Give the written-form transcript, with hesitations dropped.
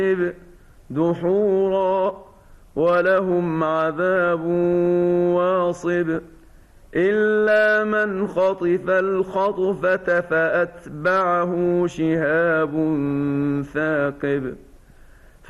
دحورا ولهم عذاب واصب إلا من خطف الخطفة فأتبعه شهاب ثاقب